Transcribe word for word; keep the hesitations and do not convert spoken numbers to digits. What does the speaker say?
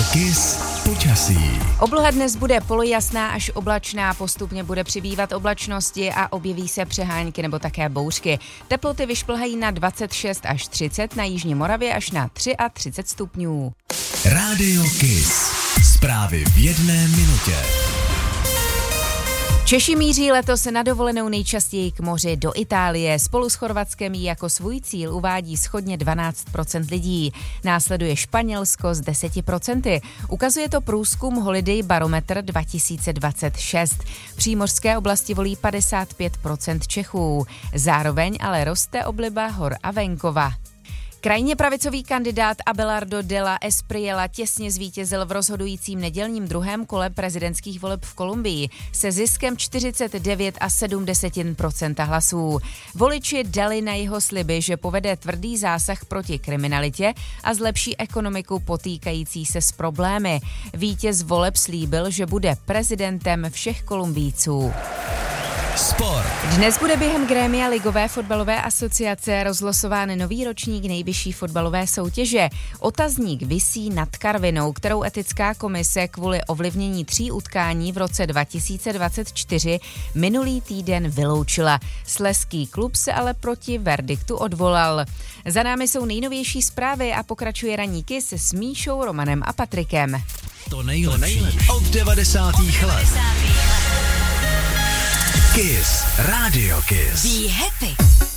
Kiss počasí. Obloha dnes bude polojasná až oblačná, postupně bude přibývat oblačnosti a objeví se přehánky nebo také bouřky. Teploty vyšplhají na dvacet šest až třicet, na jižní Moravě až na třicet tři stupňů. Rádio Kiss. Zprávy v jedné minutě. Češi míří letos na dovolenou nejčastěji k moři do Itálie. Spolu s Chorvatskem jí jako svůj cíl uvádí shodně dvanáct procent lidí. Následuje Španělsko s deset procent. Ukazuje to průzkum Holiday Barometer dva tisíce dvacet šest. V přímořské oblasti volí padesát pět procent Čechů. Zároveň ale roste obliba hor a venkova. Krajně pravicový kandidát Abelardo Della Espriella těsně zvítězil v rozhodujícím nedělním druhém kole prezidentských voleb v Kolumbii se ziskem čtyřicet devět a sedm desetin procenta hlasů. Voliči dali na jeho sliby, že povede tvrdý zásah proti kriminalitě a zlepší ekonomiku potýkající se s problémy. Vítěz voleb slíbil, že bude prezidentem všech Kolumbijců. Sport. Dnes bude během grémia Ligové fotbalové asociace rozlosován nový ročník nejvyšší fotbalové soutěže. Otazník visí nad Karvinou, kterou etická komise kvůli ovlivnění tří utkání v roce dva tisíce dvacet čtyři minulý týden vyloučila. Slezský klub se ale proti verdiktu odvolal. Za námi jsou nejnovější zprávy a pokračuje ranní Kiss s Míšou, Romanem a Patrikem. To nejlepší od devadesátých let. Kiss, Rádio Kiss. Be happy.